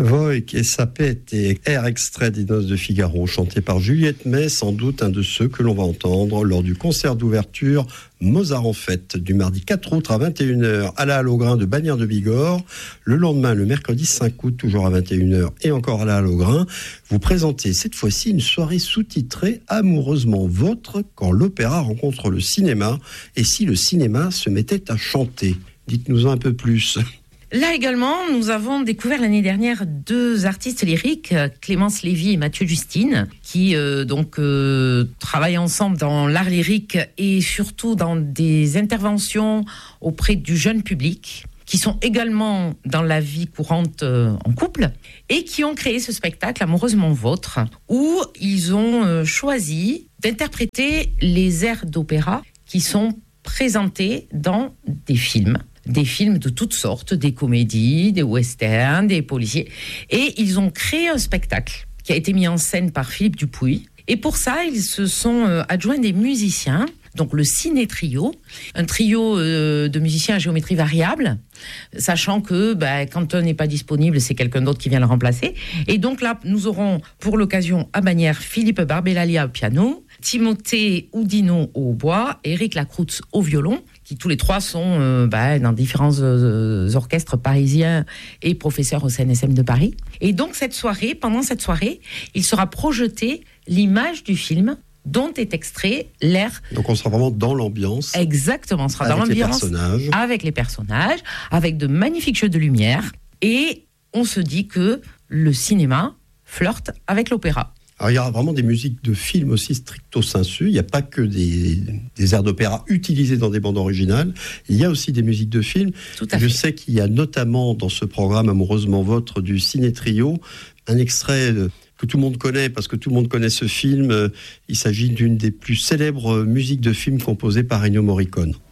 Voig et Sapette et air extrait des Noces de Figaro, chanté par Juliette May, sans doute un de ceux que l'on va entendre lors du concert d'ouverture Mozart en fête, du mardi 4 août à 21h à la Halle au Grain de Bagnères de Bigorre. Le lendemain, le mercredi 5 août, toujours à 21h et encore à la Halle au Grain, vous présentez cette fois-ci une soirée sous-titrée Amoureusement Vôtre, quand l'opéra rencontre le cinéma et si le cinéma se mettait à chanter. Dites-nous un peu plus. Là également, nous avons découvert l'année dernière deux artistes lyriques, Clémence Lévy et Mathieu Justine, qui travaillent ensemble dans l'art lyrique et surtout dans des interventions auprès du jeune public, qui sont également dans la vie courante en couple, et qui ont créé ce spectacle Amoureusement Vôtre, où ils ont choisi d'interpréter les airs d'opéra qui sont présentés dans des films de toutes sortes, des comédies, des westerns, des policiers. Et ils ont créé un spectacle qui a été mis en scène par Philippe Dupuy. Et pour ça, ils se sont adjoints des musiciens, donc le Ciné Trio, un trio de musiciens à géométrie variable, sachant que quand un n'est pas disponible, c'est quelqu'un d'autre qui vient le remplacer. Et donc là, nous aurons pour l'occasion à Bagnères Philippe Barbelalia au piano, Timothée Oudinot au hautbois, Éric Lacroute au violon, qui tous les trois sont dans différents orchestres parisiens et professeurs au CNSM de Paris. Et donc pendant cette soirée, il sera projeté l'image du film dont est extrait l'air. Donc on sera vraiment dans l'ambiance. Exactement, on sera dans l'ambiance avec les personnages, avec de magnifiques jeux de lumière. Et on se dit que le cinéma flirte avec l'opéra. Alors, il y aura vraiment des musiques de films aussi stricto sensu. Il n'y a pas que des airs d'opéra utilisés dans des bandes originales. Il y a aussi des musiques de films. Je sais qu'il y a notamment dans ce programme Amoureusement Vôtre du Ciné Trio un extrait que tout le monde connaît parce que tout le monde connaît ce film. Il s'agit d'une des plus célèbres musiques de films composées par Ennio Morricone.